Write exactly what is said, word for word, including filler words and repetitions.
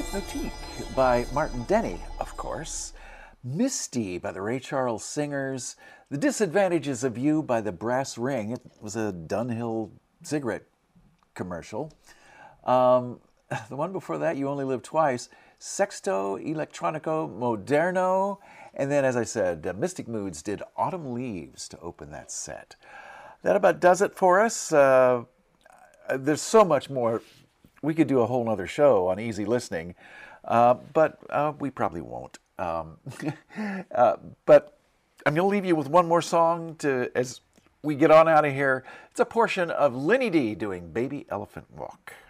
Hypnotique by Martin Denny, of course. Misty by the Ray Charles Singers. The Disadvantages of You by the Brass Ring. It was a Dunhill cigarette commercial. Um, the one before that, You Only Live Twice. Sexto Electronico Moderno. And then, as I said, uh, Mystic Moods did Autumn Leaves to open that set. That about does it for us. Uh, there's so much more. We could do a whole nother show on easy listening, uh, but uh, we probably won't. Um, uh, but I'm going to leave you with one more song to as we get on out of here. It's a portion of Lenny D doing Baby Elephant Walk.